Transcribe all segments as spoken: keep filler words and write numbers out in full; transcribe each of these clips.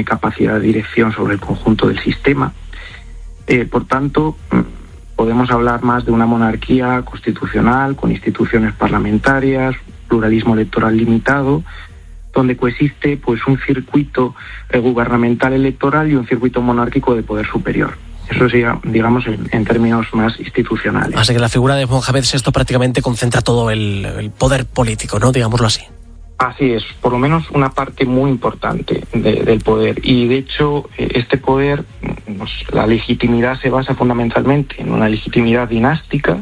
tiene capacidad de dirección sobre el conjunto del sistema. Eh, por tanto, podemos hablar más de una monarquía constitucional, con instituciones parlamentarias, pluralismo electoral limitado, donde coexiste pues un circuito eh, gubernamental electoral y un circuito monárquico de poder superior. Eso sería, digamos, en, en términos más institucionales. Así que la figura de Mohamed sexto prácticamente concentra todo el, el poder político, ¿no? Digámoslo así. Así es, por lo menos una parte muy importante de, del poder. Y de hecho, este poder, pues, la legitimidad se basa fundamentalmente en una legitimidad dinástica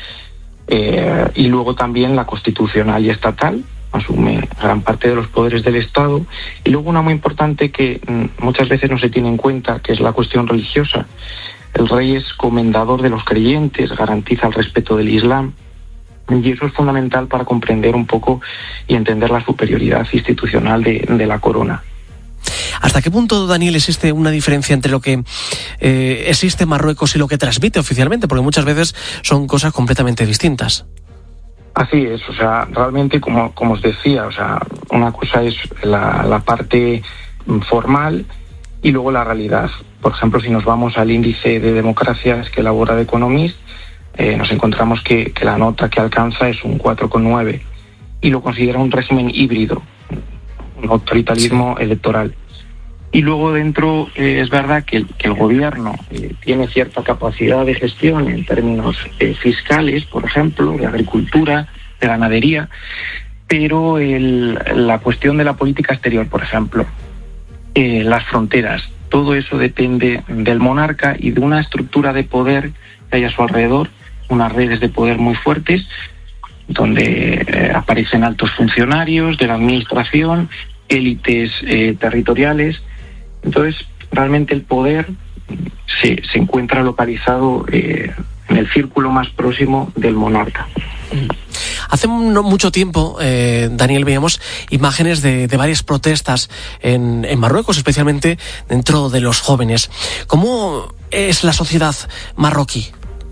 eh, y luego también la constitucional y estatal. Asume gran parte de los poderes del Estado. Y luego una muy importante que mm, muchas veces no se tiene en cuenta, que es la cuestión religiosa. El rey es comendador de los creyentes, garantiza el respeto del Islam, y eso es fundamental para comprender un poco y entender la superioridad institucional de, de la corona. ¿Hasta qué punto, Daniel, existe una diferencia entre lo que eh, existe en Marruecos y lo que transmite oficialmente? Porque muchas veces son cosas completamente distintas. Así es, o sea, realmente, como, como os decía, o sea, una cosa es la, la parte formal y luego la realidad. Por ejemplo, si nos vamos al índice de democracias que elabora The Economist, eh, nos encontramos que, que la nota que alcanza es un cuatro coma nueve y lo considera un régimen híbrido, un autoritarismo sí. electoral. Y luego dentro eh, es verdad que el, que el gobierno eh, tiene cierta capacidad de gestión en términos eh, fiscales, por ejemplo, de agricultura, de ganadería, pero el, la cuestión de la política exterior, por ejemplo, eh, las fronteras, todo eso depende del monarca y de una estructura de poder que hay a su alrededor, unas redes de poder muy fuertes, donde eh, aparecen altos funcionarios de la administración, élites eh, territoriales. Entonces, realmente el poder se, se encuentra localizado eh, en el círculo más próximo del monarca. Hace no mucho tiempo, eh, Daniel, veíamos imágenes de, de varias protestas en, en Marruecos, especialmente dentro de los jóvenes. ¿Cómo es la sociedad marroquí?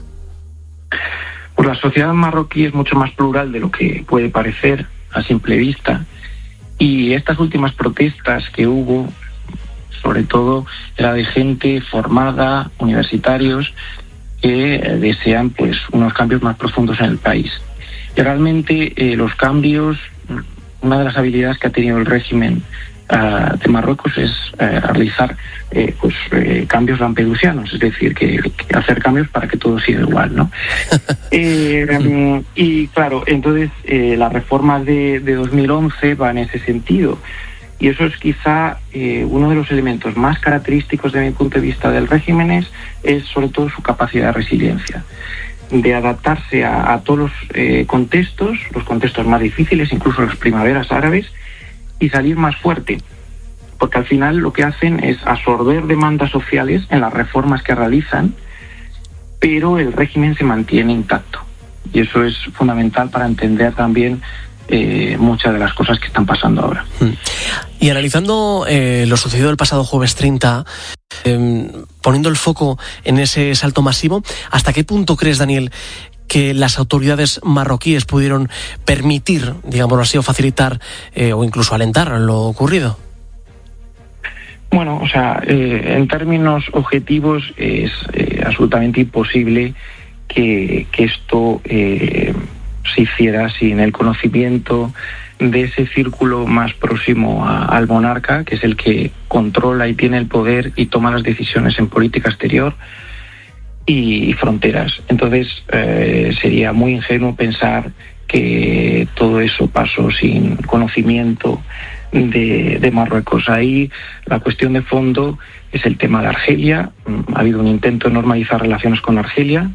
Pues la sociedad marroquí es mucho más plural de lo que puede parecer a simple vista. Y estas últimas protestas que hubo, sobre todo, era de gente formada, universitarios, que desean pues unos cambios más profundos en el país. Y realmente eh, los cambios, una de las habilidades que ha tenido el régimen uh, de Marruecos es uh, realizar eh, pues eh, cambios lampedusianos, es decir, que, que hacer cambios para que todo siga igual, ¿no? eh, um, y claro, entonces eh, la reforma de, de dos mil once va en ese sentido. Y eso es quizá eh, uno de los elementos más característicos de mi punto de vista del régimen, es, es sobre todo su capacidad de resiliencia, de adaptarse a, a todos los eh, contextos, los contextos más difíciles, incluso las primaveras árabes, y salir más fuerte. Porque al final lo que hacen es absorber demandas sociales en las reformas que realizan, pero el régimen se mantiene intacto. Y eso es fundamental para entender también Eh, muchas de las cosas que están pasando ahora. Y analizando eh, lo sucedido el pasado jueves treinta, eh, poniendo el foco en ese salto masivo, ¿hasta qué punto crees, Daniel, que las autoridades marroquíes pudieron permitir, digámoslo así, o facilitar eh, o incluso alentar lo ocurrido? Bueno, o sea, eh, en términos objetivos es eh, absolutamente imposible que, que esto eh, se hiciera sin el conocimiento de ese círculo más próximo a, al monarca, que es el que controla y tiene el poder y toma las decisiones en política exterior y, y fronteras. Entonces eh, sería muy ingenuo pensar que todo eso pasó sin conocimiento de, de Marruecos. Ahí la cuestión de fondo es el tema de Argelia. Ha habido un intento de normalizar relaciones con Argelia.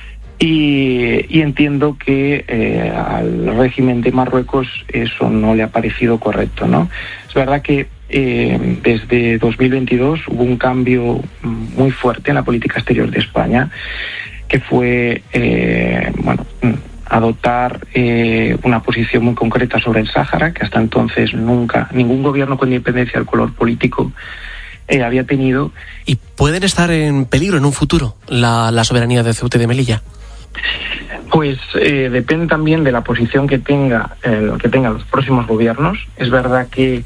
Y, y entiendo que eh, al régimen de Marruecos eso no le ha parecido correcto, ¿no? Es verdad que eh, desde dos mil veintidós hubo un cambio muy fuerte en la política exterior de España, que fue eh, bueno, adoptar eh, una posición muy concreta sobre el Sáhara, que hasta entonces nunca, ningún gobierno con independencia del color político eh, había tenido. ¿Y pueden estar en peligro en un futuro la, la soberanía de Ceuta y de Melilla? Pues eh, depende también de la posición que tenga eh, que tengan los próximos gobiernos. Es verdad que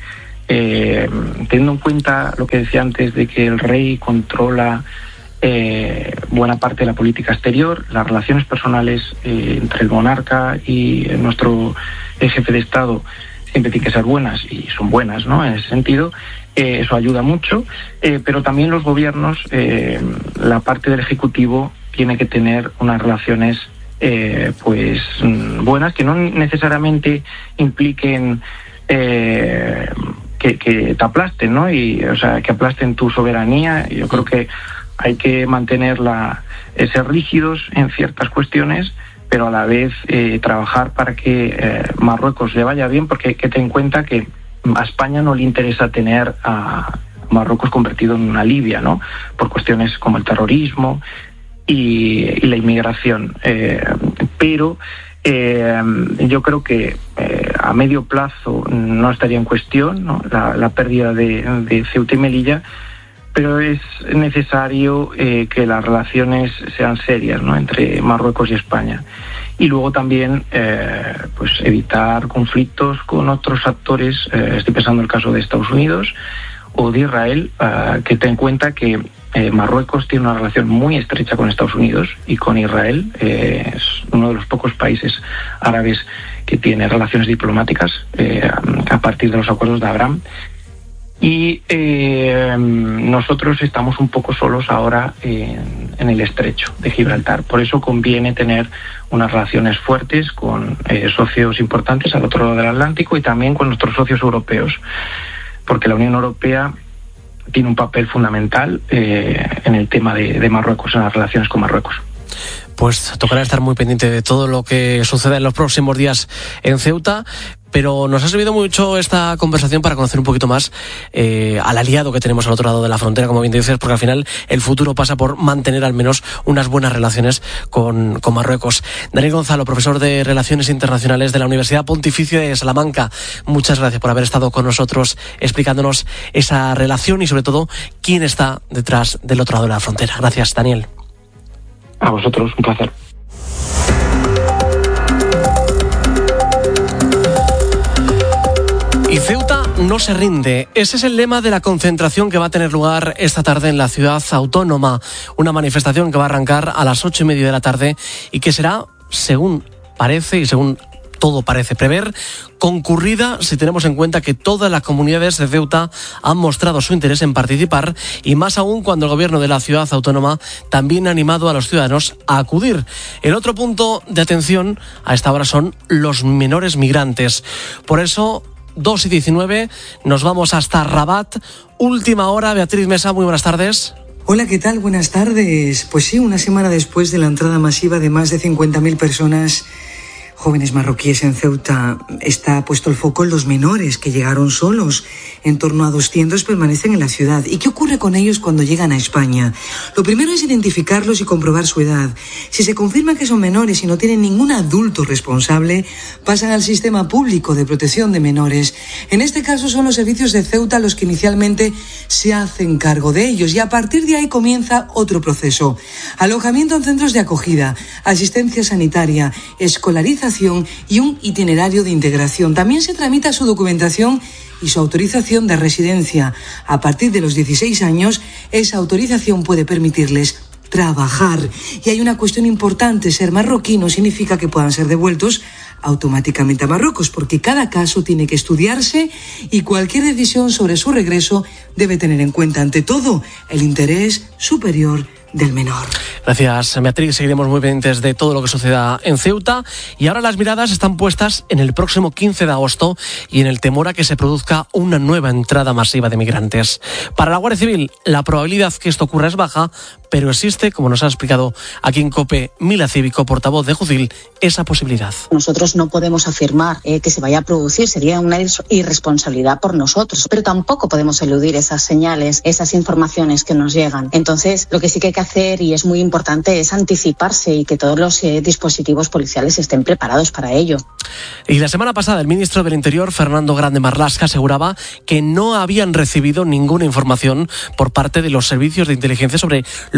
eh, teniendo en cuenta lo que decía antes de que el rey controla eh, buena parte de la política exterior, las relaciones personales eh, entre el monarca y nuestro jefe de Estado siempre tienen que ser buenas, y son buenas, ¿no?, en ese sentido. Eh, eso ayuda mucho, eh, pero también los gobiernos, eh, la parte del Ejecutivo tiene que tener unas relaciones eh, pues buenas, que no necesariamente impliquen eh, que, que te aplasten, ¿no? Y, o sea, que aplasten tu soberanía. Yo creo que hay que mantenerla, eh, ser rígidos en ciertas cuestiones, pero a la vez eh, trabajar para que eh, Marruecos le vaya bien, porque hay que tener en cuenta que a España no le interesa tener a Marruecos convertido en una Libia, ¿no?, por cuestiones como el terrorismo y, y la inmigración. Eh, pero eh, yo creo que eh, a medio plazo no estaría en cuestión, ¿no?, la, la pérdida de, de Ceuta y Melilla, pero es necesario eh, que las relaciones sean serias, ¿no?, entre Marruecos y España. Y luego también eh, pues evitar conflictos con otros actores. Eh, estoy pensando en el caso de Estados Unidos o de Israel, eh, que ten en cuenta que eh, Marruecos tiene una relación muy estrecha con Estados Unidos y con Israel. Eh, es uno de los pocos países árabes que tiene relaciones diplomáticas eh, a partir de los acuerdos de Abraham. Y eh, nosotros estamos un poco solos ahora en, en el estrecho de Gibraltar. Por eso conviene tener unas relaciones fuertes con eh, socios importantes al otro lado del Atlántico y también con nuestros socios europeos, porque la Unión Europea tiene un papel fundamental eh, en el tema de, de Marruecos, en las relaciones con Marruecos. Pues tocará estar muy pendiente de todo lo que suceda en los próximos días en Ceuta. Pero nos ha servido mucho esta conversación para conocer un poquito más eh, al aliado que tenemos al otro lado de la frontera, como bien dices, porque al final el futuro pasa por mantener al menos unas buenas relaciones con, con Marruecos. Daniel Gonzalo, profesor de Relaciones Internacionales de la Universidad Pontificia de Salamanca, muchas gracias por haber estado con nosotros explicándonos esa relación y sobre todo quién está detrás del otro lado de la frontera. Gracias, Daniel. A vosotros, un placer. Y Ceuta no se rinde. Ese es el lema de la concentración que va a tener lugar esta tarde en la ciudad autónoma. Una manifestación que va a arrancar a las ocho y media de la tarde y que será, según parece y según todo parece prever, concurrida si tenemos en cuenta que todas las comunidades de Ceuta han mostrado su interés en participar, y más aún cuando el gobierno de la ciudad autónoma también ha animado a los ciudadanos a acudir. El otro punto de atención a esta hora son los menores migrantes. Por eso, dos y diecinueve, nos vamos hasta Rabat. Última hora, Beatriz Mesa, muy buenas tardes. Hola, ¿qué tal? Buenas tardes. Pues sí, una semana después de la entrada masiva de más de cincuenta mil personas jóvenes marroquíes en Ceuta, está puesto el foco en los menores que llegaron solos. En torno a doscientos permanecen en la ciudad. ¿Y qué ocurre con ellos cuando llegan a España? Lo primero es identificarlos y comprobar su edad. Si se confirma que son menores y no tienen ningún adulto responsable, pasan al sistema público de protección de menores. En este caso son los servicios de Ceuta los que inicialmente se hacen cargo de ellos, y a partir de ahí comienza otro proceso: alojamiento en centros de acogida, asistencia sanitaria, escolarización y un itinerario de integración. También se tramita su documentación y su autorización de residencia. A partir de los dieciséis años, esa autorización puede permitirles trabajar. Y hay una cuestión importante: ser marroquí no significa que puedan ser devueltos automáticamente a Marruecos, porque cada caso tiene que estudiarse y cualquier decisión sobre su regreso debe tener en cuenta, ante todo, el interés superior del menor. Gracias, Beatriz. Seguiremos muy pendientes de todo lo que suceda en Ceuta, y ahora las miradas están puestas en el próximo quince de agosto y en el temor a que se produzca una nueva entrada masiva de migrantes. Para la Guardia Civil, la probabilidad que esto ocurra es baja, pero existe, como nos ha explicado aquí en COPE Mila Cívico, portavoz de Jucil, esa posibilidad. Nosotros no podemos afirmar eh, que se vaya a producir, sería una irresponsabilidad por nosotros, pero tampoco podemos eludir esas señales, esas informaciones que nos llegan. Entonces, lo que sí que hay que hacer, y es muy importante, es anticiparse y que todos los eh, dispositivos policiales estén preparados para ello. Y la semana pasada el ministro del Interior, Fernando Grande Marlaska, aseguraba que no habían recibido ninguna información por parte de los servicios de inteligencia sobre lo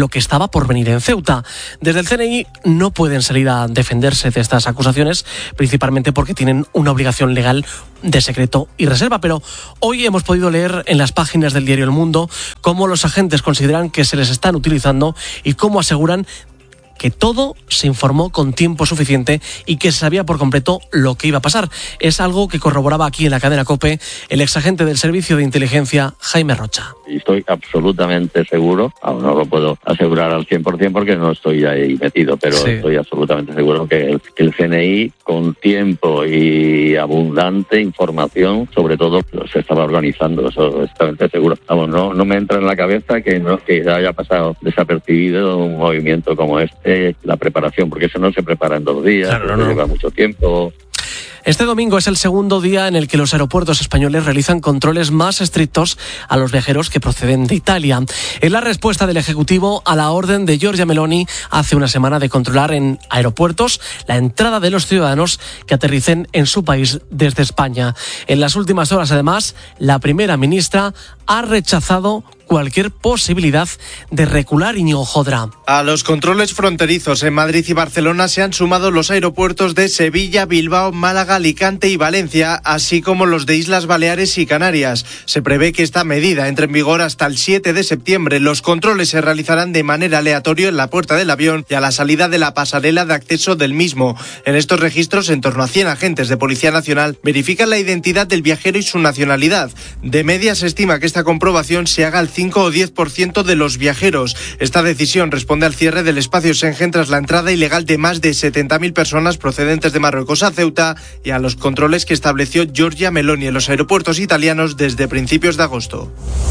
lo que estaba por venir en Ceuta. Desde el C N I no pueden salir a defenderse de estas acusaciones, principalmente porque tienen una obligación legal de secreto y reserva, pero hoy hemos podido leer en las páginas del diario El Mundo cómo los agentes consideran que se les están utilizando y cómo aseguran que todo se informó con tiempo suficiente y que se sabía por completo lo que iba a pasar. Es algo que corroboraba aquí en la cadena COPE el exagente del Servicio de Inteligencia, Jaime Rocha. Estoy absolutamente seguro, aún no lo puedo asegurar al cien por ciento porque no estoy ahí metido, pero sí. Estoy absolutamente seguro que el, el C N I, con tiempo y abundante información, sobre todo, se estaba organizando, eso absolutamente seguro. Vamos, no, no me entra en la cabeza que, no, que haya pasado desapercibido un movimiento como este, la preparación, porque eso no se prepara en dos días, claro, no. Lleva mucho tiempo. Este domingo es el segundo día en el que los aeropuertos españoles realizan controles más estrictos a los viajeros que proceden de Italia. Es la respuesta del Ejecutivo a la orden de Giorgia Meloni hace una semana de controlar en aeropuertos la entrada de los ciudadanos que aterricen en su país desde España. En las últimas horas, además, la primera ministra ha rechazado cualquier posibilidad de recular, Íñigo Jodra. A los controles fronterizos en Madrid y Barcelona se han sumado los aeropuertos de Sevilla, Bilbao, Málaga, Alicante y Valencia, así como los de Islas Baleares y Canarias. Se prevé que esta medida entre en vigor hasta el siete de septiembre. Los controles se realizarán de manera aleatoria en la puerta del avión y a la salida de la pasarela de acceso del mismo. En estos registros, en torno a cien agentes de Policía Nacional verifican la identidad del viajero y su nacionalidad. De media se estima que esta comprobación se haga al cinco o diez por ciento de los viajeros. Esta decisión responde al cierre del espacio Schengen tras la entrada ilegal de más de setenta mil personas procedentes de Marruecos a Ceuta y a los controles que estableció Giorgia Meloni en los aeropuertos italianos desde principios de agosto.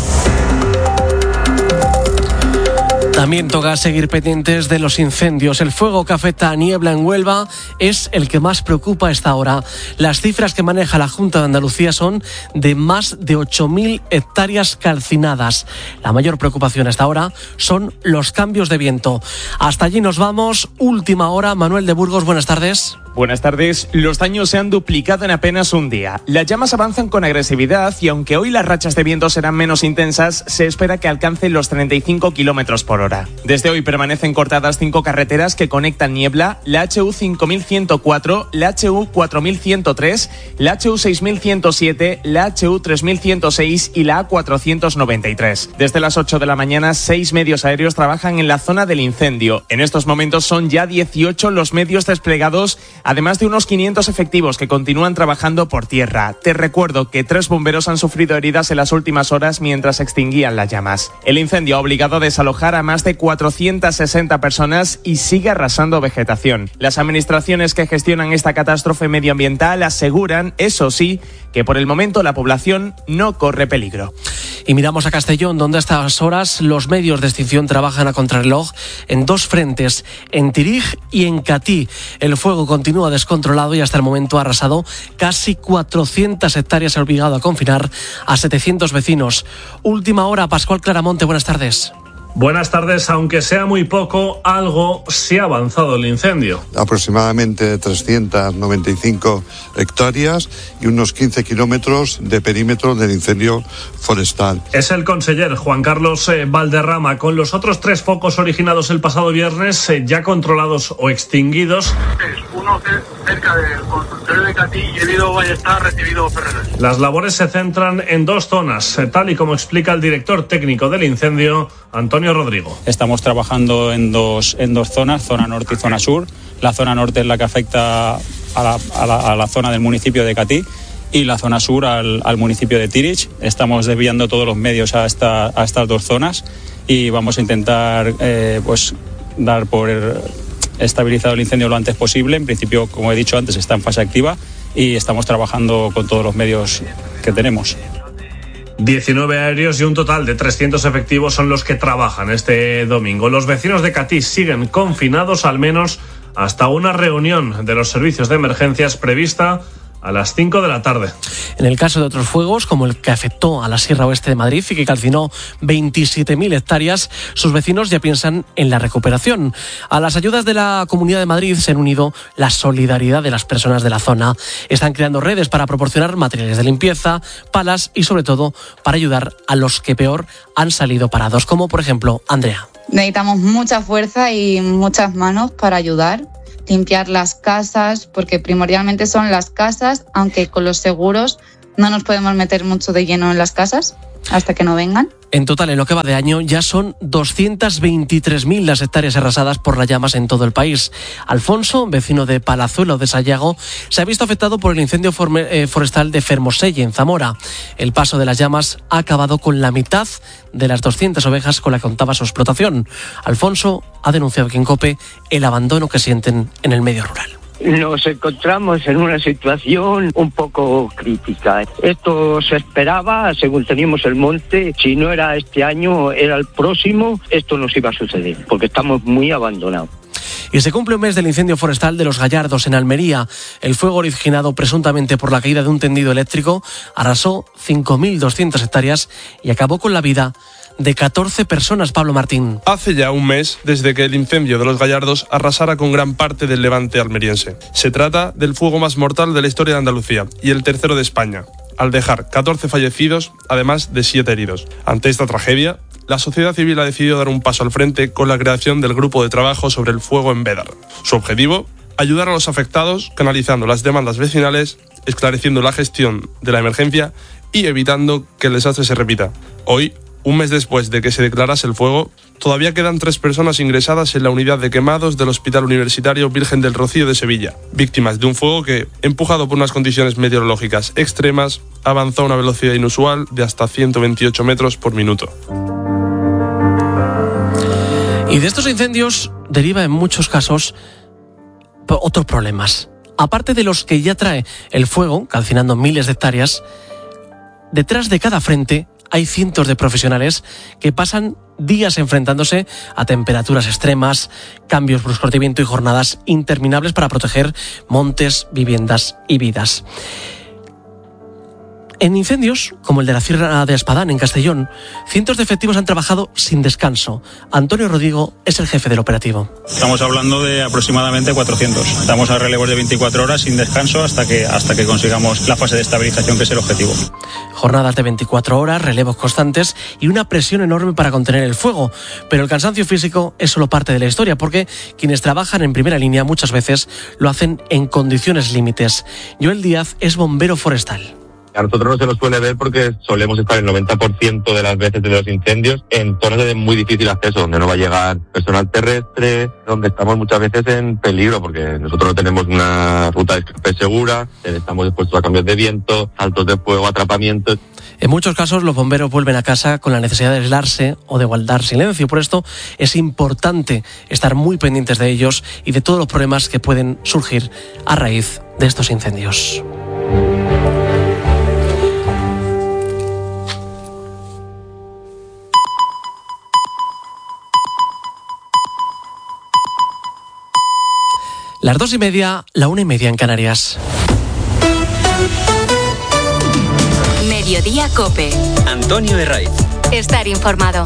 También toca seguir pendientes de los incendios. El fuego que afecta a Niebla en Huelva es el que más preocupa a esta hora. Las cifras que maneja la Junta de Andalucía son de más de ocho mil hectáreas calcinadas. La mayor preocupación hasta ahora son los cambios de viento. Hasta allí nos vamos. Última hora. Manuel de Burgos, buenas tardes. Buenas tardes. Los daños se han duplicado en apenas un día. Las llamas avanzan con agresividad y aunque hoy las rachas de viento serán menos intensas, se espera que alcancen los treinta y cinco kilómetros por hora. Desde hoy permanecen cortadas cinco carreteras que conectan Niebla, la H U cinco mil ciento cuatro, la H U cuatro mil ciento tres, la H U seis mil ciento siete, la H U tres mil ciento seis y la A cuatrocientos noventa y tres. Desde las ocho de la mañana, seis medios aéreos trabajan en la zona del incendio. En estos momentos son ya dieciocho los medios desplegados, además de unos quinientos efectivos que continúan trabajando por tierra. Te recuerdo que tres bomberos han sufrido heridas en las últimas horas mientras extinguían las llamas. El incendio ha obligado a desalojar a más de cuatrocientas sesenta personas y sigue arrasando vegetación. Las administraciones que gestionan esta catástrofe medioambiental aseguran, eso sí, que por el momento la población no corre peligro. Y miramos a Castellón, donde a estas horas los medios de extinción trabajan a contrarreloj en dos frentes, en Tirig y en Catí. El fuego continúa descontrolado y hasta el momento ha arrasado casi cuatrocientas hectáreas y ha obligado a confinar a setecientos vecinos. Última hora, Pascual Claramonte, buenas tardes. Buenas tardes. Aunque sea muy poco, algo sí ha avanzado el incendio. Aproximadamente trescientas noventa y cinco hectáreas y unos quince kilómetros de perímetro del incendio forestal. Es el conseller Juan Carlos eh, Valderrama. Con los otros tres focos originados el pasado viernes eh, ya controlados o extinguidos. Uno cerca del consultorio de Catí y el Evido Ballester ha recibido Ferreras. Las labores se centran en dos zonas, eh, tal y como explica el director técnico del incendio, Antonio Rodrigo. Estamos trabajando en dos, en dos zonas, zona norte y zona sur. La zona norte es la que afecta a la, a la, a la zona del municipio de Catí y la zona sur al, al municipio de Tirich. Estamos desviando todos los medios a, esta, a estas dos zonas y vamos a intentar eh, pues, dar por estabilizado el incendio lo antes posible. En principio, como he dicho antes, está en fase activa y estamos trabajando con todos los medios que tenemos. diecinueve aéreos y un total de trescientos efectivos son los que trabajan este domingo. Los vecinos de Catí siguen confinados al menos hasta una reunión de los servicios de emergencias prevista a las cinco de la tarde. En el caso de otros fuegos, como el que afectó a la Sierra Oeste de Madrid y que calcinó veintisiete mil hectáreas, sus vecinos ya piensan en la recuperación. A las ayudas de la Comunidad de Madrid se han unido la solidaridad de las personas de la zona. Están creando redes para proporcionar materiales de limpieza, palas y sobre todo para ayudar a los que peor han salido parados, como por ejemplo Andrea. Necesitamos mucha fuerza y muchas manos para ayudar, limpiar las casas, porque primordialmente son las casas, aunque con los seguros no nos podemos meter mucho de lleno en las casas hasta que no vengan. En total, en lo que va de año, ya son doscientas veintitrés mil las hectáreas arrasadas por las llamas en todo el país. Alfonso, vecino de Palazuelo de Sayago, se ha visto afectado por el incendio forestal de Fermoselle, en Zamora. El paso de las llamas ha acabado con la mitad de las doscientas ovejas con las que contaba su explotación. Alfonso ha denunciado aquí en COPE el abandono que sienten en el medio rural. Nos encontramos en una situación un poco crítica. Esto se esperaba, según teníamos el monte, si no era este año, era el próximo, esto nos iba a suceder, porque estamos muy abandonados. Y se cumple un mes del incendio forestal de Los Gallardos, en Almería. El fuego, originado presuntamente por la caída de un tendido eléctrico, arrasó cinco mil doscientas hectáreas y acabó con la vida de catorce personas. Pablo Martín. Hace ya un mes desde que el incendio de Los Gallardos arrasara con gran parte del levante almeriense. Se trata del fuego más mortal de la historia de Andalucía y el tercero de España, al dejar catorce fallecidos, además de siete heridos. Ante esta tragedia, la sociedad civil ha decidido dar un paso al frente con la creación del Grupo de Trabajo sobre el Fuego en Bédar. Su objetivo, ayudar a los afectados canalizando las demandas vecinales, esclareciendo la gestión de la emergencia y evitando que el desastre se repita. Hoy, un mes después de que se declarase el fuego, todavía quedan tres personas ingresadas en la unidad de quemados del Hospital Universitario Virgen del Rocío de Sevilla, víctimas de un fuego que, empujado por unas condiciones meteorológicas extremas, avanzó a una velocidad inusual de hasta ciento veintiocho metros por minuto. Y de estos incendios deriva en muchos casos otros problemas. Aparte de los que ya trae el fuego, calcinando miles de hectáreas, detrás de cada frente hay cientos de profesionales que pasan días enfrentándose a temperaturas extremas, cambios bruscos de viento y jornadas interminables para proteger montes, viviendas y vidas. En incendios, como el de la Sierra de Espadán, en Castellón, cientos de efectivos han trabajado sin descanso. Antonio Rodrigo es el jefe del operativo. Estamos hablando de aproximadamente cuatrocientos. Estamos a relevos de veinticuatro horas sin descanso hasta que, hasta que consigamos la fase de estabilización, que es el objetivo. Jornadas de veinticuatro horas, relevos constantes y una presión enorme para contener el fuego. Pero el cansancio físico es solo parte de la historia, porque quienes trabajan en primera línea muchas veces lo hacen en condiciones límites. Joel Díaz es bombero forestal. A nosotros no se nos suele ver porque solemos estar el noventa por ciento de las veces de los incendios en zonas de muy difícil acceso, donde no va a llegar personal terrestre, donde estamos muchas veces en peligro, porque nosotros no tenemos una ruta de escape segura, estamos expuestos a cambios de viento, saltos de fuego, atrapamientos. En muchos casos los bomberos vuelven a casa con la necesidad de aislarse o de guardar silencio. Por esto es importante estar muy pendientes de ellos y de todos los problemas que pueden surgir a raíz de estos incendios. Las dos y media, la una y media en Canarias. Mediodía COPE. Antonio Herraiz. Estar informado.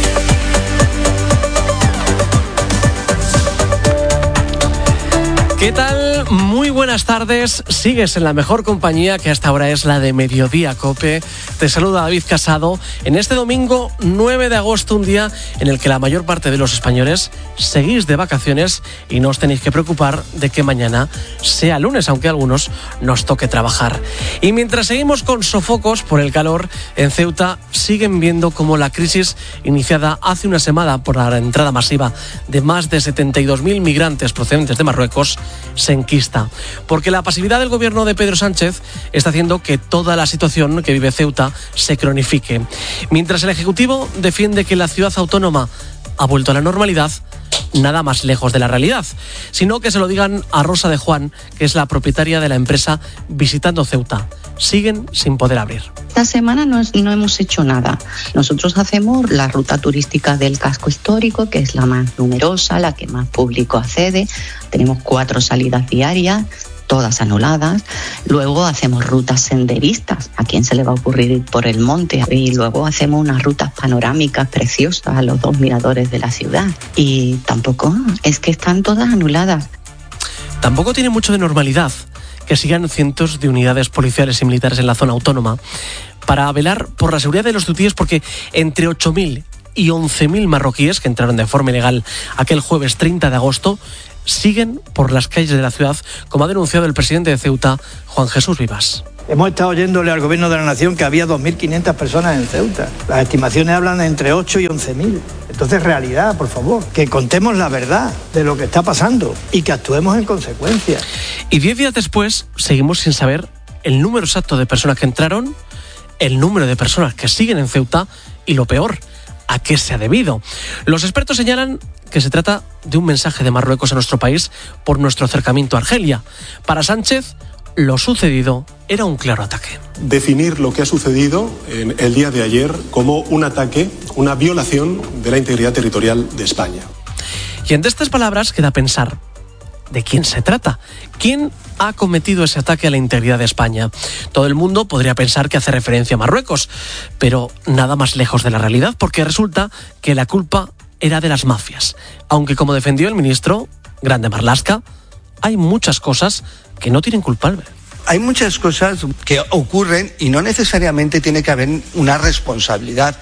¿Qué tal? Muy buenas tardes. Sigues en la mejor compañía, que hasta ahora es la de Mediodía COPE. Te saluda David Casado en este domingo nueve de agosto, un día en el que la mayor parte de los españoles seguís de vacaciones y no os tenéis que preocupar de que mañana sea lunes, aunque a algunos nos toque trabajar. Y mientras seguimos con sofocos por el calor, en Ceuta siguen viendo cómo la crisis iniciada hace una semana por la entrada masiva de más de setenta y dos mil migrantes procedentes de Marruecos se enquista, porque la pasividad del gobierno de Pedro Sánchez está haciendo que toda la situación que vive Ceuta se cronifique. Mientras el Ejecutivo defiende que la ciudad autónoma ha vuelto a la normalidad, nada más lejos de la realidad, sino que se lo digan a Rosa de Juan, que es la propietaria de la empresa Visitando Ceuta. Siguen sin poder abrir. Esta semana no, es, no hemos hecho nada. Nosotros hacemos la ruta turística del casco histórico, que es la más numerosa, la que más público accede. Tenemos cuatro salidas diarias, todas anuladas. Luego hacemos rutas senderistas. ¿A quién se le va a ocurrir ir por el monte? Y luego hacemos unas rutas panorámicas preciosas a los dos miradores de la ciudad. Y tampoco, es que están todas anuladas. Tampoco tiene mucho de normalidad que sigan cientos de unidades policiales y militares en la zona autónoma para velar por la seguridad de los ceutíes, porque entre ocho mil y once mil marroquíes que entraron de forma ilegal aquel jueves treinta de agosto siguen por las calles de la ciudad, como ha denunciado el presidente de Ceuta, Juan Jesús Vivas. Hemos estado oyéndole al gobierno de la nación que había dos mil quinientas personas en Ceuta. Las estimaciones hablan de entre ocho y once mil. Entonces, realidad, por favor, que contemos la verdad de lo que está pasando y que actuemos en consecuencia. Y diez días después seguimos sin saber el número exacto de personas que entraron, el número de personas que siguen en Ceuta y, lo peor, a qué se ha debido. Los expertos señalan que se trata de un mensaje de Marruecos a nuestro país por nuestro acercamiento a Argelia. Para Sánchez, lo sucedido era un claro ataque. Definir lo que ha sucedido en el día de ayer como un ataque, una violación de la integridad territorial de España. Y ante estas palabras queda pensar, ¿de quién se trata? ¿Quién ha cometido ese ataque a la integridad de España? Todo el mundo podría pensar que hace referencia a Marruecos, pero nada más lejos de la realidad, porque resulta que la culpa era de las mafias. Aunque, como defendió el ministro Grande Marlaska, hay muchas cosas que no tienen culpable. Hay muchas cosas que ocurren y no necesariamente tiene que haber una responsabilidad.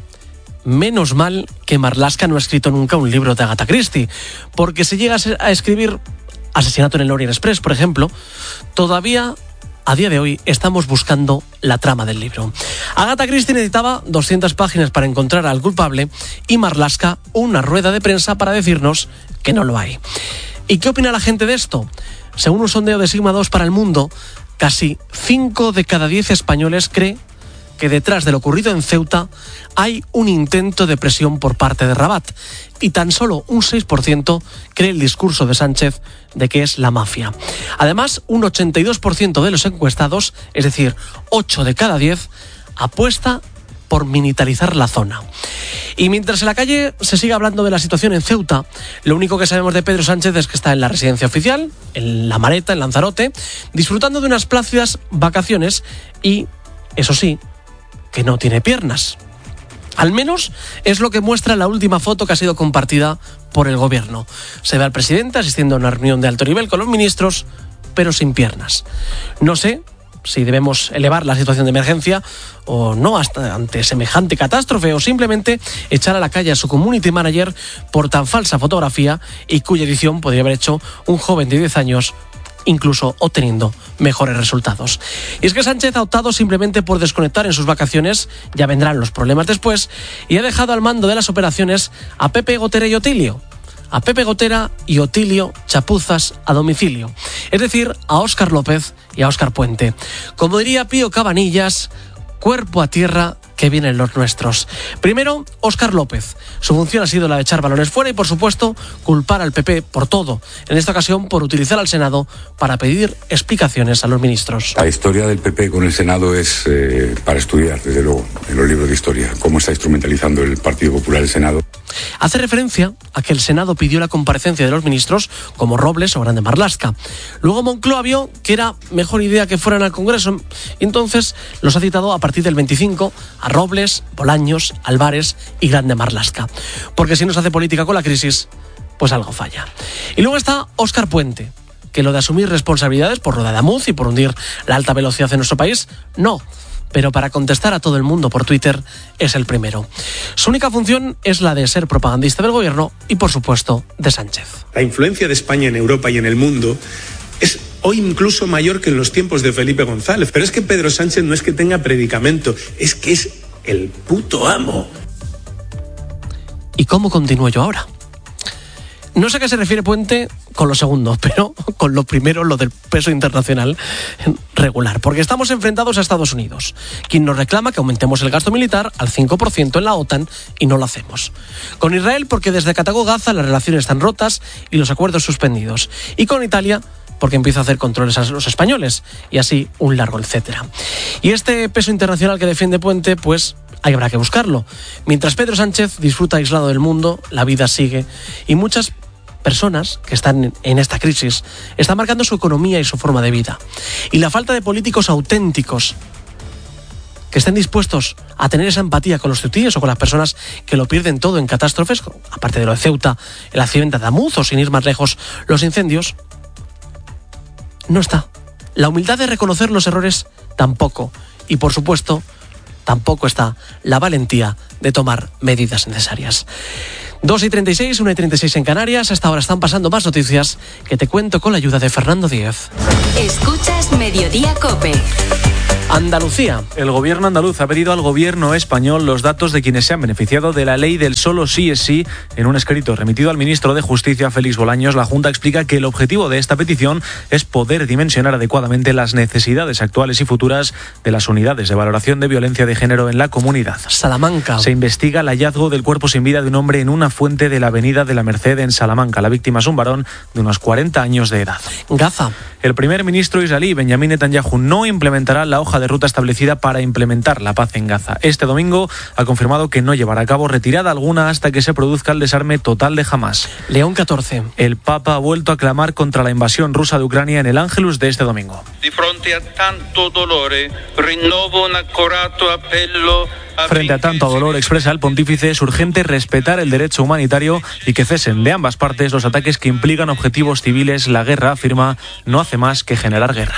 Menos mal que Marlaska no ha escrito nunca un libro de Agatha Christie, porque si llega a escribir Asesinato en el Orient Express, por ejemplo, todavía a día de hoy estamos buscando la trama del libro. Agatha Christie necesitaba doscientas páginas para encontrar al culpable y Marlaska una rueda de prensa para decirnos que no lo hay. ¿Y qué opina la gente de esto? Según un sondeo de Sigma dos para El Mundo, casi cinco de cada diez españoles cree que detrás de lo ocurrido en Ceuta hay un intento de presión por parte de Rabat y tan solo un seis por ciento cree el discurso de Sánchez de que es la mafia. Además, un ochenta y dos por ciento de los encuestados, es decir, ocho de cada diez, apuesta por militarizar la zona. Y mientras en la calle se sigue hablando de la situación en Ceuta, lo único que sabemos de Pedro Sánchez es que está en la residencia oficial, en La Mareta, en Lanzarote, disfrutando de unas plácidas vacaciones y, eso sí, que no tiene piernas. Al menos es lo que muestra la última foto que ha sido compartida por el gobierno. Se ve al presidente asistiendo a una reunión de alto nivel con los ministros, pero sin piernas. No sé si debemos elevar la situación de emergencia o no hasta ante semejante catástrofe, o simplemente echar a la calle a su community manager por tan falsa fotografía y cuya edición podría haber hecho un joven de diez años, incluso obteniendo mejores resultados. Y es que Sánchez ha optado simplemente por desconectar en sus vacaciones, ya vendrán los problemas después, y ha dejado al mando de las operaciones a Pepe Gotera y Otilio. A Pepe Gotera y Otilio chapuzas a domicilio, es decir, a Óscar López y a Óscar Puente. Como diría Pío Cabanillas, cuerpo a tierra, que vienen los nuestros. Primero, Óscar López. Su función ha sido la de echar balones fuera y, por supuesto, culpar al P P por todo. En esta ocasión, por utilizar al Senado para pedir explicaciones a los ministros. La historia del P P con el Senado es eh, para estudiar, desde luego, en los libros de historia, cómo está instrumentalizando el Partido Popular el Senado. Hace referencia a que el Senado pidió la comparecencia de los ministros como Robles o Grande Marlaska. Luego Moncloa vio que era mejor idea que fueran al Congreso y entonces los ha citado a partir del veinticinco a Robles, Bolaños, Álvarez y Grande Marlaska. Porque si no se hace política con la crisis, pues algo falla. Y luego está Óscar Puente, que lo de asumir responsabilidades por lo de Adamuz y por hundir la alta velocidad en nuestro país, no. Pero para contestar a todo el mundo por Twitter es el primero. Su única función es la de ser propagandista del gobierno y, por supuesto, de Sánchez. La influencia de España en Europa y en el mundo es hoy incluso mayor que en los tiempos de Felipe González. Pero es que Pedro Sánchez no es que tenga predicamento, es que es el puto amo. ¿Y cómo continúo yo ahora? No sé a qué se refiere Puente con lo segundo, pero con lo primero, lo del peso internacional regular, porque estamos enfrentados a Estados Unidos, quien nos reclama que aumentemos el gasto militar al cinco por ciento en la OTAN y no lo hacemos. Con Israel, porque desde que atacó Gaza las relaciones están rotas y los acuerdos suspendidos. Y con Italia, porque empieza a hacer controles a los españoles, y así un largo etcétera. Y este peso internacional que defiende Puente, pues ahí habrá que buscarlo. Mientras Pedro Sánchez disfruta aislado del mundo, la vida sigue, y muchas personas que están en esta crisis están marcando su economía y su forma de vida. Y la falta de políticos auténticos que estén dispuestos a tener esa empatía con los ceutíes o con las personas que lo pierden todo en catástrofes, aparte de lo de Ceuta, el accidente de Adamuz o, sin ir más lejos, los incendios, no está. La humildad de reconocer los errores tampoco. Y, por supuesto, tampoco está la valentía de tomar medidas necesarias. dos y treinta y seis, una y treinta y seis en Canarias. Hasta ahora están pasando más noticias que te cuento con la ayuda de Fernando Díez. Escuchas Mediodía COPE. Andalucía. El gobierno andaluz ha pedido al gobierno español los datos de quienes se han beneficiado de la ley del solo sí es sí. En un escrito remitido al ministro de Justicia, Félix Bolaños, la Junta explica que el objetivo de esta petición es poder dimensionar adecuadamente las necesidades actuales y futuras de las unidades de valoración de violencia de género en la comunidad. Salamanca. Se investiga el hallazgo del cuerpo sin vida de un hombre en una fuente de la avenida de la Merced en Salamanca. La víctima es un varón de unos cuarenta años de edad. Gaza. El primer ministro israelí, Benjamín Netanyahu, no implementará la hoja de ruta establecida para implementar la paz en Gaza. Este domingo ha confirmado que no llevará a cabo retirada alguna hasta que se produzca el desarme total de Hamás. León catorce. El Papa ha vuelto a clamar contra la invasión rusa de Ucrania en el Ángelus de este domingo. Di fronte a tanto dolore, rinnovo un accorato appello. Frente a tanto dolor, expresa el pontífice, es urgente respetar el derecho humanitario y que cesen de ambas partes los ataques que implican objetivos civiles. La guerra, afirma, no hace más que generar guerra.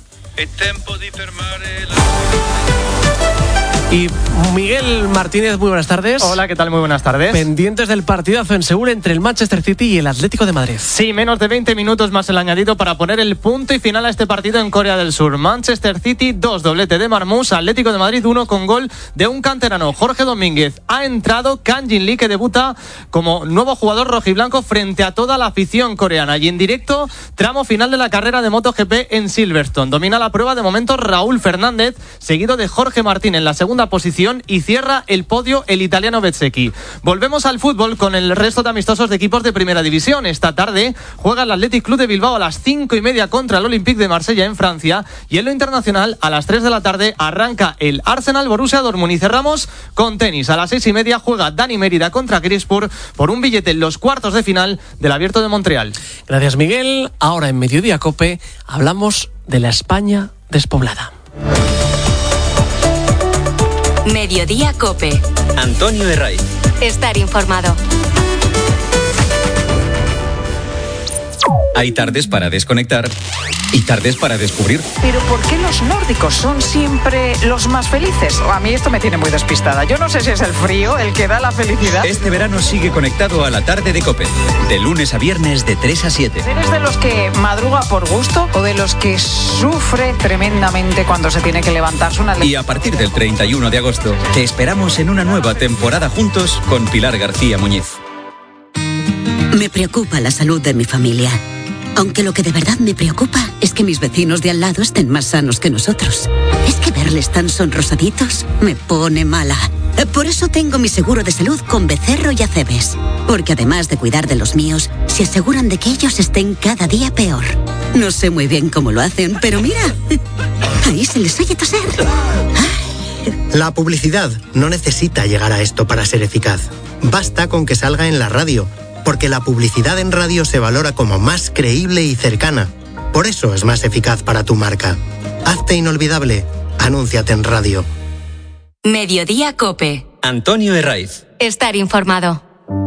Y Miguel Martínez, muy buenas tardes. Hola, ¿qué tal? Muy buenas tardes. Pendientes del partidazo en Seúl entre el Manchester City y el Atlético de Madrid. Sí, menos de veinte minutos más el añadido para poner el punto y final a este partido en Corea del Sur. Manchester City dos, doblete de Marmoush, Atlético de Madrid uno con gol de un canterano, Jorge Domínguez. Ha entrado Kang Jin Lee, que debuta como nuevo jugador rojiblanco frente a toda la afición coreana. Y en directo, tramo final de la carrera de MotoGP en Silverstone. Domina la prueba de momento Raúl Fernández, seguido de Jorge Martín en la segunda posición, y cierra el podio el italiano Bezzecchi. Volvemos al fútbol con el resto de amistosos de equipos de primera división. Esta tarde juega el Athletic Club de Bilbao a las cinco y media contra el Olympique de Marsella en Francia, y en lo internacional a las tres de la tarde arranca el Arsenal Borussia Dortmund. Y cerramos con tenis. A las seis y media juega Dani Mérida contra Grispur por un billete en los cuartos de final del Abierto de Montreal. Gracias, Miguel. Ahora en Mediodía COPE hablamos de la España despoblada. Mediodía COPE. Antonio Herraiz. Estar informado. Hay tardes para desconectar y tardes para descubrir. Pero ¿por qué los nórdicos son siempre los más felices? A mí esto me tiene muy despistada. Yo no sé si es el frío el que da la felicidad. Este verano sigue conectado a la tarde de COPE. De lunes a viernes de tres a siete. ¿Eres de los que madruga por gusto o de los que sufre tremendamente cuando se tiene que levantarse una... Y a partir del treinta y uno de agosto te esperamos en una nueva temporada juntos con Pilar García Muñiz. Me preocupa la salud de mi familia. Aunque lo que de verdad me preocupa es que mis vecinos de al lado estén más sanos que nosotros. Es que verles tan sonrosaditos me pone mala. Por eso tengo mi seguro de salud con Becerro y Acebes. Porque además de cuidar de los míos, se aseguran de que ellos estén cada día peor. No sé muy bien cómo lo hacen, pero mira, ahí se les oye toser. La publicidad no necesita llegar a esto para ser eficaz. Basta con que salga en la radio. Porque la publicidad en radio se valora como más creíble y cercana. Por eso es más eficaz para tu marca. Hazte inolvidable. Anúnciate en radio. Mediodía COPE. Antonio Herraiz. Estar informado.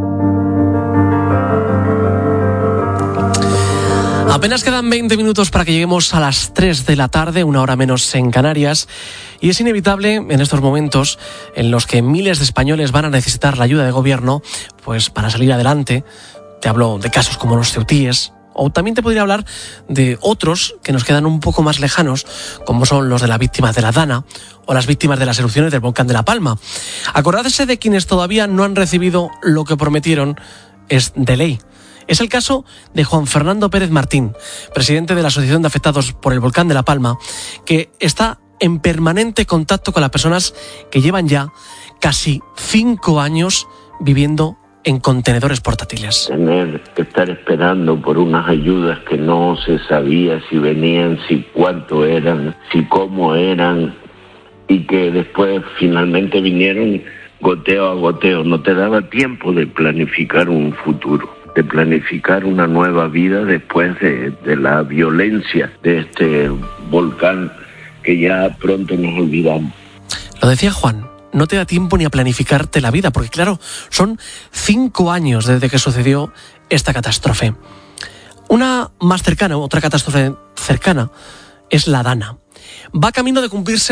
Apenas quedan veinte minutos para que lleguemos a las tres de la tarde, una hora menos en Canarias, y es inevitable en estos momentos en los que miles de españoles van a necesitar la ayuda del gobierno pues para salir adelante. Te hablo de casos como los ceutíes, o también te podría hablar de otros que nos quedan un poco más lejanos, como son los de las víctimas de la Dana o las víctimas de las erupciones del volcán de La Palma. Acordarse de quienes todavía no han recibido lo que prometieron es de ley. Es el caso de Juan Fernando Pérez Martín, presidente de la Asociación de Afectados por el Volcán de La Palma, que está en permanente contacto con las personas que llevan ya casi cinco años viviendo en contenedores portátiles. Tener que estar esperando por unas ayudas que no se sabía si venían, si cuánto eran, si cómo eran, y que después finalmente vinieron goteo a goteo. No te daba tiempo de planificar un futuro, de planificar una nueva vida después de, de la violencia de este volcán que ya pronto nos olvidamos. Lo decía Juan, no te da tiempo ni a planificarte la vida, porque claro, son cinco años desde que sucedió esta catástrofe. Una más cercana, otra catástrofe cercana, es la Dana. Va camino de cumplirse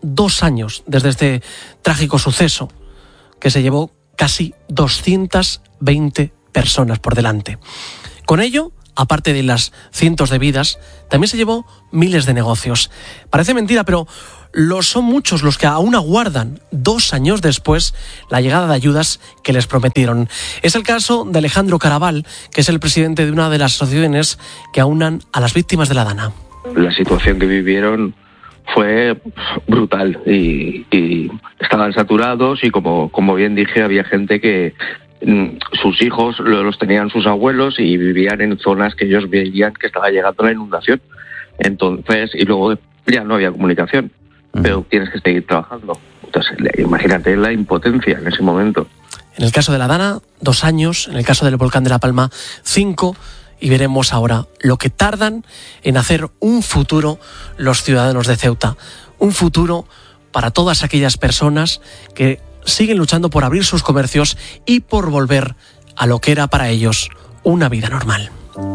dos años desde este trágico suceso que se llevó casi doscientas veinte personas por delante. Con ello, aparte de las cientos de vidas, también se llevó miles de negocios. Parece mentira, pero lo son muchos los que aún aguardan, dos años después, la llegada de ayudas que les prometieron. Es el caso de Alejandro Caraval, que es el presidente de una de las asociaciones que aunan a las víctimas de la Dana. La situación que vivieron fue brutal y, y estaban saturados y como, como bien dije, había gente que sus hijos los tenían sus abuelos y vivían en zonas que ellos veían que estaba llegando la inundación. Entonces, y luego ya no había comunicación, uh-huh. pero tienes que seguir trabajando. Entonces, imagínate la impotencia en ese momento. En el caso de la Dana, dos años. En el caso del volcán de La Palma, cinco. Y veremos ahora lo que tardan en hacer un futuro los ciudadanos de Ceuta. Un futuro para todas aquellas personas que siguen luchando por abrir sus comercios y por volver a lo que era para ellos una vida normal.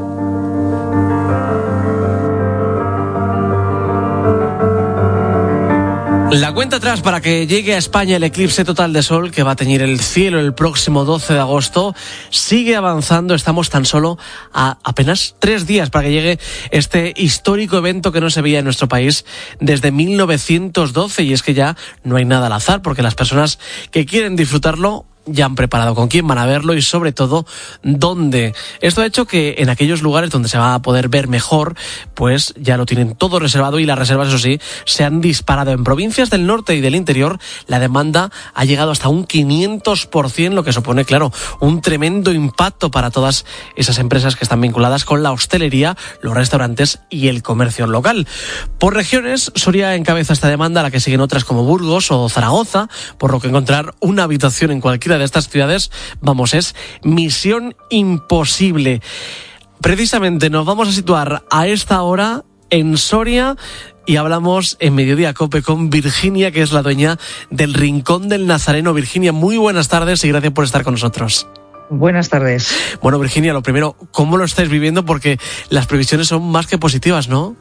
La cuenta atrás para que llegue a España el eclipse total de sol que va a teñir el cielo el próximo doce de agosto sigue avanzando. Estamos tan solo a apenas tres días para que llegue este histórico evento que no se veía en nuestro país desde mil novecientos doce, y es que ya no hay nada al azar porque las personas que quieren disfrutarlo ya han preparado con quién van a verlo y sobre todo dónde. Esto ha hecho que en aquellos lugares donde se va a poder ver mejor, pues ya lo tienen todo reservado, y las reservas, eso sí, se han disparado. En provincias del norte y del interior la demanda ha llegado hasta un quinientos por ciento, lo que supone, claro, un tremendo impacto para todas esas empresas que están vinculadas con la hostelería, los restaurantes y el comercio local. Por regiones, Soria encabeza esta demanda, a la que siguen otras como Burgos o Zaragoza, por lo que encontrar una habitación en cualquiera de estas ciudades, vamos, es misión imposible. Precisamente nos vamos a situar a esta hora en Soria y hablamos en Mediodía Cope con Virginia, que es la dueña del Rincón del Nazareno. Virginia, muy buenas tardes y gracias por estar con nosotros. Buenas tardes. Bueno, Virginia, lo primero, ¿cómo lo estáis viviendo? Porque las previsiones son más que positivas, ¿no?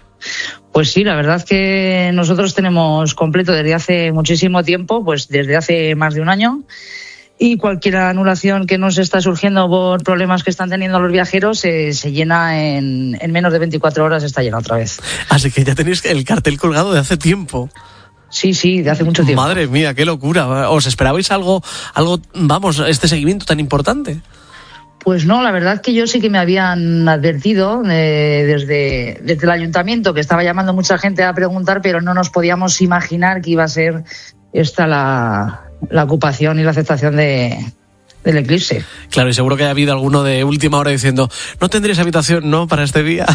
Pues sí, la verdad que nosotros tenemos completo desde hace muchísimo tiempo, pues desde hace más de un año, y cualquier anulación que nos está surgiendo por problemas que están teniendo los viajeros eh, se llena en, en menos de veinticuatro horas, está llena otra vez. Así que ya tenéis el cartel colgado de hace tiempo. Sí, sí, de hace mucho tiempo. Madre mía, qué locura. ¿Os esperabais algo, algo, vamos, este seguimiento tan importante? Pues no, la verdad que yo sí que me habían advertido eh, desde, desde el ayuntamiento, que estaba llamando mucha gente a preguntar, pero no nos podíamos imaginar que iba a ser esta la, la ocupación y la aceptación de, del eclipse. Claro, y seguro que ha habido alguno de última hora diciendo, ¿no tendréis habitación, no, para este día?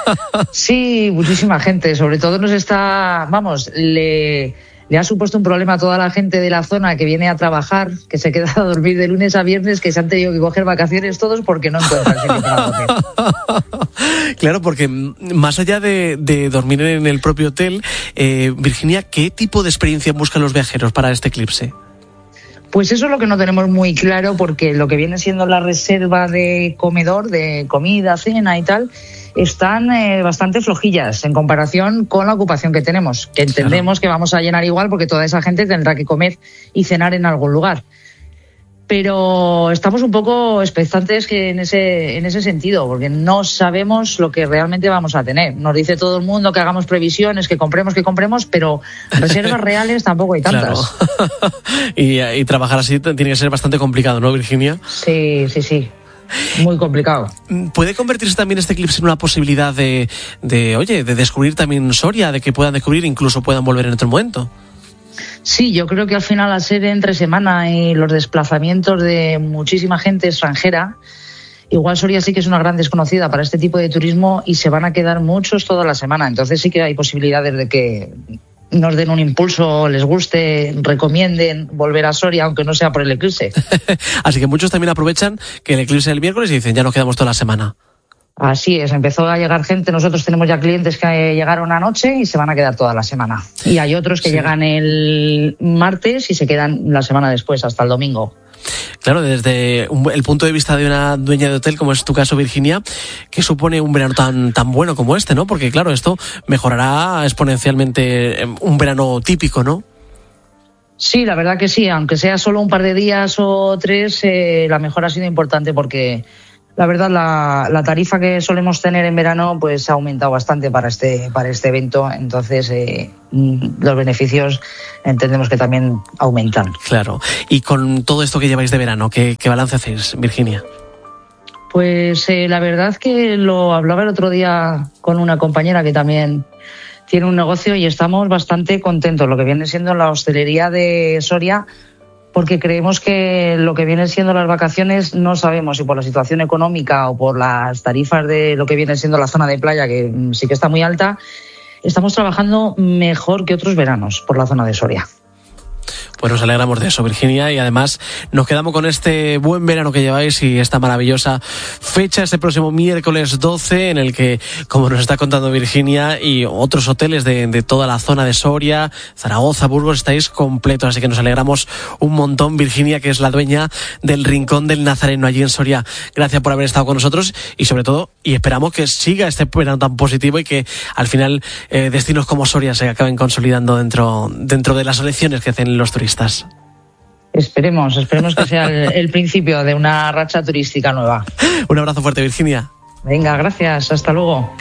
Sí, muchísima gente, sobre todo nos está, vamos, le... Le ha supuesto un problema a toda la gente de la zona que viene a trabajar, que se queda a dormir de lunes a viernes, que se han tenido que coger vacaciones todos porque no encuentran sitio para dormir. Claro, porque más allá de, de dormir en el propio hotel, eh, Virginia, ¿qué tipo de experiencia buscan los viajeros para este eclipse? Pues eso es lo que no tenemos muy claro, porque lo que viene siendo la reserva de comedor, de comida, cena y tal, están eh, bastante flojillas en comparación con la ocupación que tenemos, que entendemos claro. que vamos a llenar igual porque toda esa gente tendrá que comer y cenar en algún lugar. Pero estamos un poco expectantes que en ese en ese sentido, porque no sabemos lo que realmente vamos a tener. Nos dice todo el mundo que hagamos previsiones, que compremos, que compremos, pero reservas reales tampoco hay tantas. Claro. y, y trabajar así tiene que ser bastante complicado, ¿no, Virginia? Sí, sí, sí. Muy complicado. ¿Puede convertirse también este eclipse en una posibilidad de, de, oye, de descubrir también Soria, de que puedan descubrir, incluso puedan volver en otro momento? Sí, yo creo que al final, al ser entre semana y los desplazamientos de muchísima gente extranjera, igual Soria sí que es una gran desconocida para este tipo de turismo y se van a quedar muchos toda la semana. Entonces sí que hay posibilidades de que nos den un impulso, les guste, recomienden volver a Soria, aunque no sea por el eclipse. Así que muchos también aprovechan que el eclipse es el miércoles y dicen, ya nos quedamos toda la semana. Así es, empezó a llegar gente, nosotros tenemos ya clientes que llegaron anoche y se van a quedar toda la semana. Y hay otros que sí. llegan el martes y se quedan la semana después, hasta el domingo. Claro, desde un, el punto de vista de una dueña de hotel, como es tu caso, Virginia, ¿qué supone un verano tan, tan bueno como este, no? Porque claro, esto mejorará exponencialmente un verano típico, ¿no? Sí, la verdad que sí, aunque sea solo un par de días o tres, eh, la mejora ha sido importante porque la verdad la, la tarifa que solemos tener en verano pues ha aumentado bastante para este para este evento, entonces eh, los beneficios entendemos que también aumentan. Claro, y con todo esto que lleváis de verano, ¿qué, qué balance hacéis, Virginia? Pues eh, la verdad que lo hablaba el otro día con una compañera que también tiene un negocio y estamos bastante contentos, lo que viene siendo la hostelería de Soria, porque creemos que lo que vienen siendo las vacaciones, no sabemos si por la situación económica o por las tarifas de lo que viene siendo la zona de playa, que sí que está muy alta, estamos trabajando mejor que otros veranos por la zona de Soria. Pues nos alegramos de eso, Virginia, y además nos quedamos con este buen verano que lleváis y esta maravillosa fecha, este próximo miércoles doce, en el que, como nos está contando Virginia, y otros hoteles de, de toda la zona de Soria, Zaragoza, Burgos, estáis completos, así que nos alegramos un montón, Virginia, que es la dueña del Rincón del Nazareno allí en Soria. Gracias por haber estado con nosotros y sobre todo, y esperamos que siga este verano tan positivo y que al final eh, destinos como Soria se acaben consolidando dentro, dentro de las selecciones que hacen los turistas. Esperemos, esperemos que sea el, el principio de una racha turística nueva. Un abrazo fuerte, Virginia. Venga, gracias, hasta luego.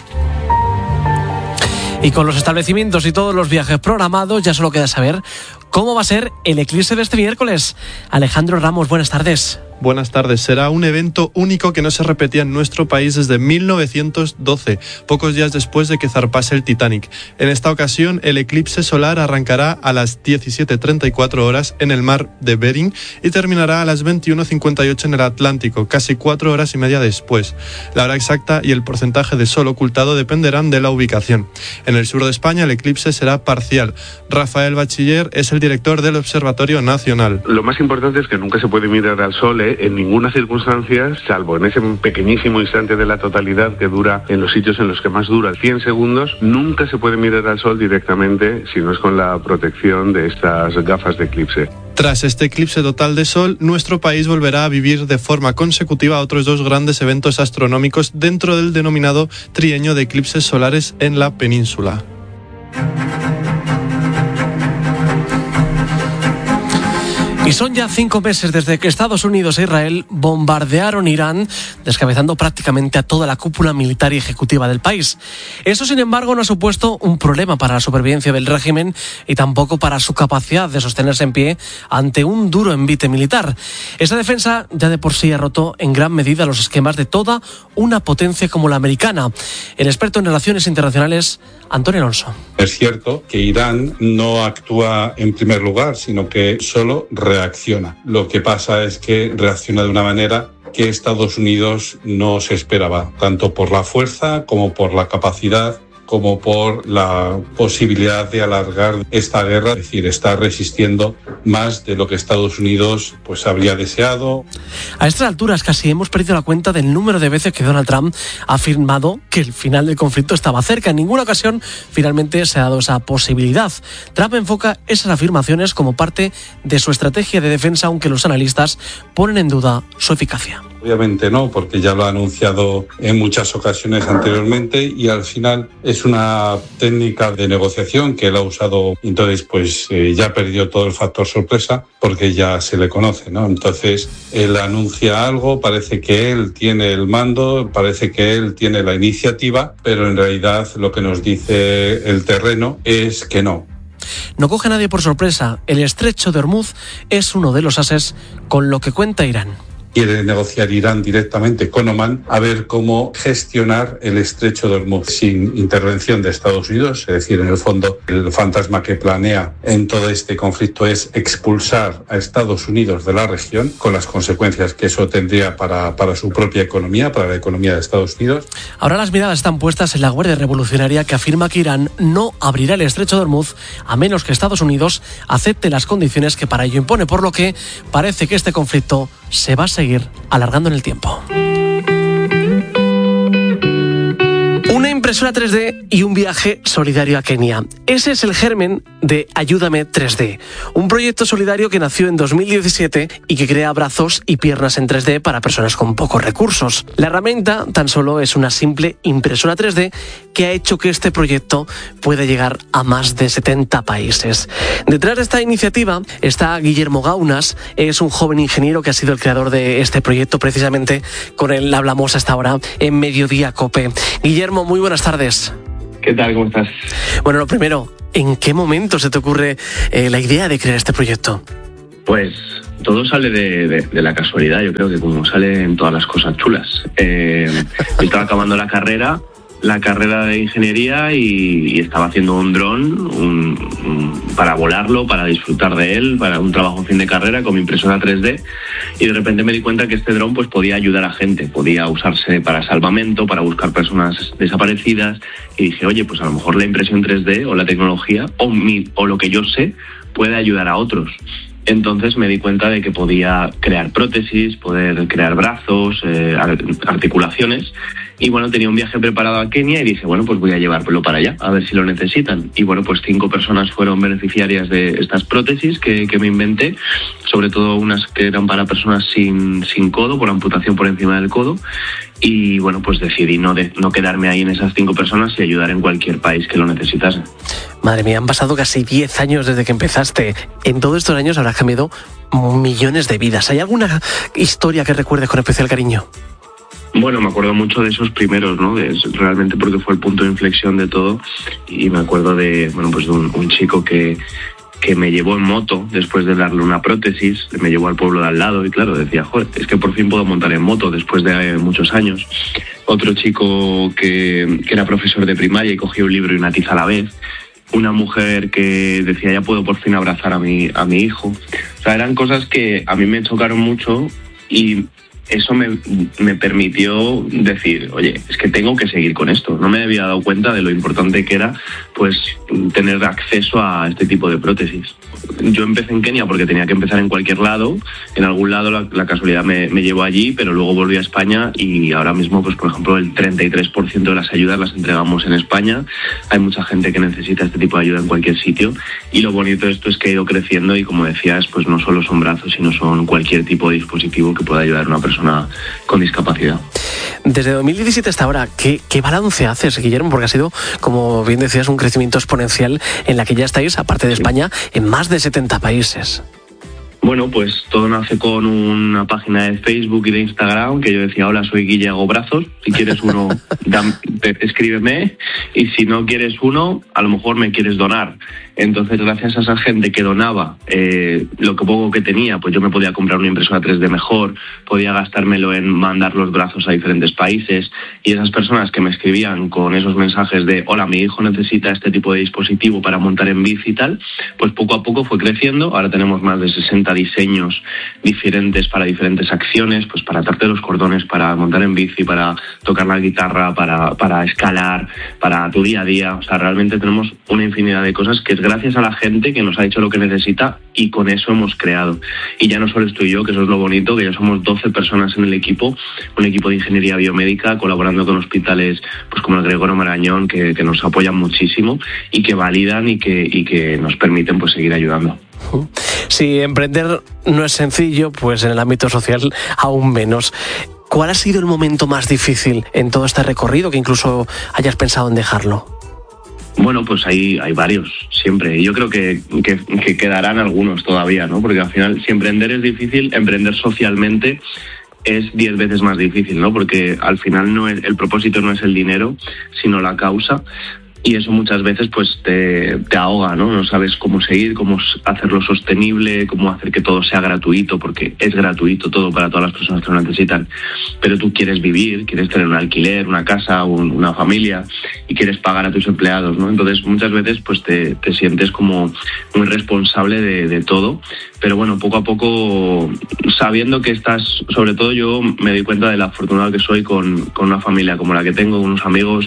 Y con los establecimientos y todos los viajes programados, ya solo queda saber cómo va a ser el eclipse de este miércoles. Alejandro Ramos, buenas tardes. Buenas tardes. Será un evento único que no se repetía en nuestro país desde mil novecientos doce, pocos días después de que zarpase el Titanic. En esta ocasión, el eclipse solar arrancará a las diecisiete treinta y cuatro horas en el mar de Bering y terminará a las veintiuno cincuenta y ocho en el Atlántico, casi cuatro horas y media después. La hora exacta y el porcentaje de sol ocultado dependerán de la ubicación. En el sur de España, el eclipse será parcial. Rafael Bachiller es el director del Observatorio Nacional. Lo más importante es que nunca se puede mirar al sol, ¿eh? En ninguna circunstancia, salvo en ese pequeñísimo instante de la totalidad que dura en los sitios en los que más dura, cien segundos, nunca se puede mirar al sol directamente si no es con la protección de estas gafas de eclipse. Tras este eclipse total de sol, nuestro país volverá a vivir de forma consecutiva otros dos grandes eventos astronómicos dentro del denominado trienio de eclipses solares en la península. Y son ya cinco meses desde que Estados Unidos e Israel bombardearon Irán, descabezando prácticamente a toda la cúpula militar y ejecutiva del país. Eso, sin embargo, no ha supuesto un problema para la supervivencia del régimen y tampoco para su capacidad de sostenerse en pie ante un duro envite militar. Esa defensa ya de por sí ha roto en gran medida los esquemas de toda una potencia como la americana. El experto en relaciones internacionales, Antonio Alonso. Es cierto que Irán no actúa en primer lugar, sino que solo reacciona. Lo que pasa es que reacciona de una manera que Estados Unidos no se esperaba, tanto por la fuerza como por la capacidad, como por la posibilidad de alargar esta guerra, es decir, está resistiendo más de lo que Estados Unidos pues habría deseado. A estas alturas casi hemos perdido la cuenta del número de veces que Donald Trump ha afirmado que el final del conflicto estaba cerca. En ninguna ocasión finalmente se ha dado esa posibilidad. Trump enfoca esas afirmaciones como parte de su estrategia de defensa, aunque los analistas ponen en duda su eficacia. Obviamente no, porque ya lo ha anunciado en muchas ocasiones anteriormente y al final es una técnica de negociación que él ha usado, entonces pues eh, ya perdió todo el factor sorpresa porque ya se le conoce, ¿no? Entonces él anuncia algo, parece que él tiene el mando, parece que él tiene la iniciativa, pero en realidad lo que nos dice el terreno es que no. No coge a nadie por sorpresa, el estrecho de Hormuz es uno de los ases con lo que cuenta Irán. Quiere negociar Irán directamente con Omán a ver cómo gestionar el estrecho de Hormuz sin intervención de Estados Unidos. Es decir, en el fondo, el fantasma que planea en todo este conflicto es expulsar a Estados Unidos de la región, con las consecuencias que eso tendría para, para su propia economía, para la economía de Estados Unidos. Ahora las miradas están puestas en la Guardia Revolucionaria, que afirma que Irán no abrirá el estrecho de Hormuz a menos que Estados Unidos acepte las condiciones que para ello impone, por lo que parece que este conflicto se va a seguir alargando en el tiempo. Una impresora tres D y un viaje solidario a Kenia. Ese es el germen de Ayúdame tres D, un proyecto solidario que nació en dos mil diecisiete y que crea brazos y piernas en tres D para personas con pocos recursos. La herramienta tan solo es una simple impresora tres D que ha hecho que este proyecto pueda llegar a más de setenta países. Detrás de esta iniciativa está Guillermo Gaunas, es un joven ingeniero que ha sido el creador de este proyecto. Precisamente con él hablamos hasta ahora en Mediodía COPE. Guillermo, muy buenas tardes. ¿Qué tal? ¿Cómo estás? Bueno, lo primero, ¿en qué momento se te ocurre eh, la idea de crear este proyecto? Pues todo sale de, de, de la casualidad, yo creo que como salen todas las cosas chulas. Eh, estaba acabando la carrera, la carrera de ingeniería y, y estaba haciendo un dron un, un, para volarlo, para disfrutar de él, para un trabajo fin de carrera con mi impresora tres D, y de repente me di cuenta que este dron pues podía ayudar a gente, podía usarse para salvamento, para buscar personas desaparecidas, y dije, oye, pues a lo mejor la impresión tres D o la tecnología o, mi, o lo que yo sé puede ayudar a otros. Entonces me di cuenta de que podía crear prótesis, poder crear brazos, eh, articulaciones. Y bueno, tenía un viaje preparado a Kenia y dije, bueno, pues voy a llevarlo para allá, a ver si lo necesitan. Y bueno, pues cinco personas fueron beneficiarias de estas prótesis que, que me inventé, sobre todo unas que eran para personas sin, sin codo, por amputación por encima del codo. Y bueno, pues decidí no, de, no quedarme ahí en esas cinco personas y ayudar en cualquier país que lo necesitase. Madre mía, han pasado casi diez años desde que empezaste. En todos estos años habrás cambiado millones de vidas. ¿Hay alguna historia que recuerdes con especial cariño? Bueno, me acuerdo mucho de esos primeros, ¿no? Es realmente porque fue el punto de inflexión de todo. Y me acuerdo de, bueno, pues de un, un chico que, que me llevó en moto después de darle una prótesis, me llevó al pueblo de al lado y claro, decía, joder, es que por fin puedo montar en moto después de eh, muchos años. Otro chico que, que era profesor de primaria y cogía un libro y una tiza a la vez. Una mujer que decía, ya puedo por fin abrazar a mi, a mi hijo. O sea, eran cosas que a mí me chocaron mucho y eso me, me permitió decir, oye, es que tengo que seguir con esto. No me había dado cuenta de lo importante que era pues tener acceso a este tipo de prótesis. Yo empecé en Kenia porque tenía que empezar en cualquier lado. En algún lado la, la casualidad me, me llevó allí, pero luego volví a España y ahora mismo, pues por ejemplo, el treinta y tres por ciento de las ayudas las entregamos en España. Hay mucha gente que necesita este tipo de ayuda en cualquier sitio y lo bonito de esto es que ha ido creciendo y, como decías, pues no solo son brazos, sino son cualquier tipo de dispositivo que pueda ayudar a una persona con discapacidad. Desde dos mil diecisiete hasta ahora, ¿qué, qué balance haces, Guillermo? Porque ha sido, como bien decías, un crecimiento exponencial en la que ya estáis, aparte de España, en más de setenta países. Bueno, pues todo nace con una página de Facebook y de Instagram que yo decía, hola, soy Guille, hago brazos, si quieres uno, dam, te, escríbeme, y si no quieres uno, a lo mejor me quieres donar. Entonces, gracias a esa gente que donaba eh, lo que poco que tenía, pues yo me podía comprar una impresora tres D mejor, podía gastármelo en mandar los brazos a diferentes países, y esas personas que me escribían con esos mensajes de, hola, mi hijo necesita este tipo de dispositivo para montar en bici y tal, pues poco a poco fue creciendo. Ahora tenemos más de sesenta diseños diferentes para diferentes acciones, pues para atarte los cordones, para montar en bici, para tocar la guitarra, para, para escalar, para tu día a día. O sea, realmente tenemos una infinidad de cosas que es gracias a la gente que nos ha dicho lo que necesita y con eso hemos creado. Y ya no solo estoy yo, que eso es lo bonito, que ya somos doce personas en el equipo, un equipo de ingeniería biomédica colaborando con hospitales pues como el Gregorio Marañón, que, que nos apoyan muchísimo y que validan y que, y que nos permiten pues seguir ayudando. Si emprender no es sencillo, pues en el ámbito social aún menos. ¿Cuál ha sido el momento más difícil en todo este recorrido que incluso hayas pensado en dejarlo? Bueno, pues hay, hay varios, siempre. Y yo creo que, que, que quedarán algunos todavía, ¿no? Porque al final, si emprender es difícil, emprender socialmente es diez veces más difícil, ¿no? Porque al final no es, el propósito no es el dinero, sino la causa. Y eso muchas veces pues te, te ahoga, ¿no? No sabes cómo seguir, cómo hacerlo sostenible, cómo hacer que todo sea gratuito, porque es gratuito todo para todas las personas que lo necesitan. Pero tú quieres vivir, quieres tener un alquiler, una casa, un, una familia, y quieres pagar a tus empleados, ¿no? Entonces muchas veces pues te, te sientes como muy responsable de, de todo. Pero bueno, poco a poco, sabiendo que estás, sobre todo yo me doy cuenta de la afortunado que soy con, con una familia como la que tengo, unos amigos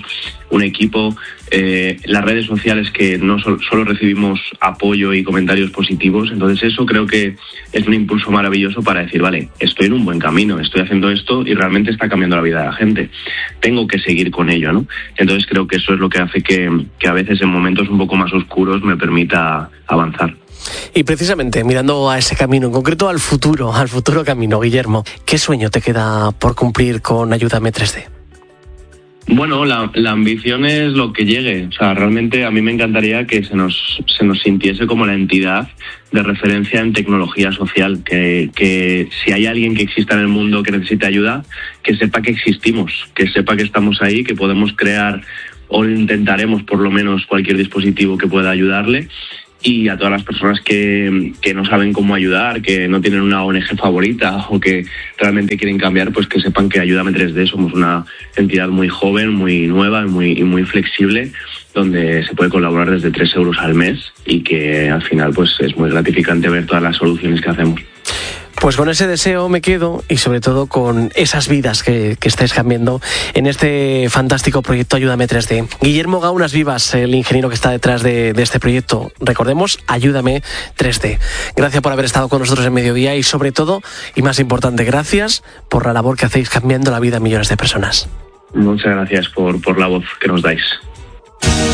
un equipo, eh, las redes sociales que no so- solo recibimos apoyo y comentarios positivos. Entonces eso creo que es un impulso maravilloso para decir, vale, estoy en un buen camino, estoy haciendo esto y realmente está cambiando la vida de la gente. Tengo que seguir con ello, ¿no? Entonces creo que eso es lo que hace que, que a veces en momentos un poco más oscuros me permita avanzar. Y precisamente mirando a ese camino, en concreto al futuro, al futuro camino, Guillermo, ¿qué sueño te queda por cumplir con Ayúdame tres D? Bueno, la, la ambición es lo que llegue. O sea, realmente a mí me encantaría que se nos, se nos sintiese como la entidad de referencia en tecnología social, que, que si hay alguien que exista en el mundo que necesite ayuda, que sepa que existimos, que sepa que estamos ahí, que podemos crear o intentaremos por lo menos cualquier dispositivo que pueda ayudarle. Y a todas las personas que, que no saben cómo ayudar, que no tienen una O N Ge favorita o que realmente quieren cambiar, pues que sepan que Ayúdame tres D somos una entidad muy joven, muy nueva y muy, y muy flexible, donde se puede colaborar desde tres euros al mes y que al final pues es muy gratificante ver todas las soluciones que hacemos. Pues con ese deseo me quedo y sobre todo con esas vidas que, que estáis cambiando en este fantástico proyecto Ayúdame tres D. Guillermo Gaunas Vivas, el ingeniero que está detrás de, de este proyecto. Recordemos, Ayúdame tres D. Gracias por haber estado con nosotros en Mediodía y sobre todo, y más importante, gracias por la labor que hacéis cambiando la vida de millones de personas. Muchas gracias por, por la voz que nos dais.